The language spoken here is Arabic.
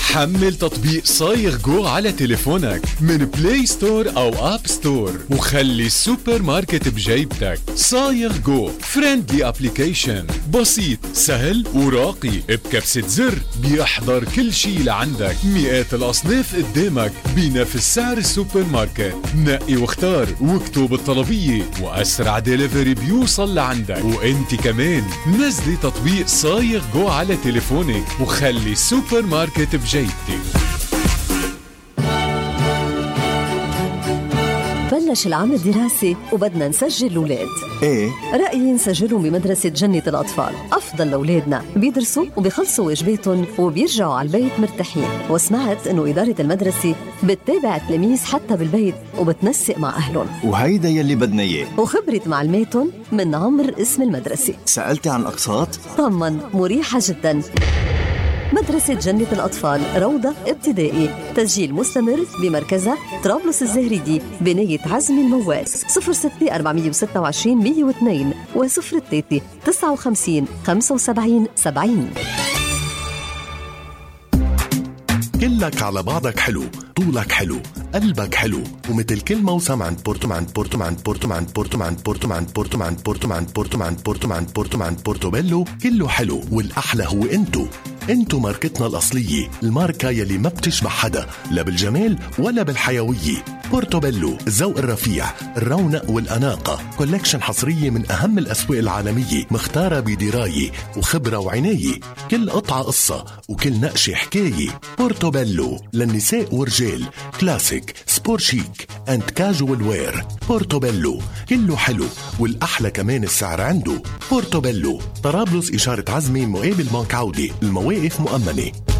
حمل تطبيق صايغ جو على تليفونك من بلاي ستور أو أب ستور وخلي السوبر ماركت بجيبتك. صايغ جو فريندلي ابليكيشن، بسيط سهل وراقي، بكبسة زر بيحضر كل شي لعندك، مئات الأصناف قدامك بنفس سعر السوبر ماركت. نقي واختار واكتب الطلبية وأسرع ديليفري بيوصل لعندك. وانت كمان نزلي تطبيق صايغ جو على تليفونك وخلي السوبر ماركت بجيبتك. بلش العام الدراسي وبدنا نسجل الأولاد. ايه رأيي نسجلهم بمدرسة جنة الأطفال، أفضل لأولادنا، بيدرسوا وبيخلصوا واجباتهم وبيرجعوا على البيت مرتاحين. وسمعت إنه إدارة المدرسة بتتابع التلاميذ حتى بالبيت وبتنسق مع أهلهم، وهيدا يلي بدنا إياه. وخبرة معلماتهم من عمر اسم المدرسة. سألتي عن أقساط؟ طمن، مريحة جدا. مدرسة جنة الأطفال، روضة ابتدائي، تسجيل مستمر بمركزها طرابلس الزهريدي بناية عزمي الموال. 06 426 102 و03 59 75 70. كلك على بعضك حلو، طولك حلو، قلبك حلو، ومثل كل موسم عند بورتوبيلو كله حلو. والأحلى هو انتو ماركتنا الأصلية، الماركة يلي ما بتشبه حدا لا بالجمال ولا بالحيوية. بورتوبيلو، الذوق الرفيع، الرونق والأناقة، كولكشن حصرية من أهم الأسواق العالمية، مختارة بدراية وخبرة وعناية. كل قطعة قصة وكل نقشة حكاية. بورتوبيلو للنساء ورجال، كلاسيك، سبور شيك اند كاجوال وير. بورتوبيلو كله حلو، والأحلى كمان السعر عنده. بورتوبيلو طرابلس إشارة عزمي مقابل بنك عودة، المواقف مؤمنة.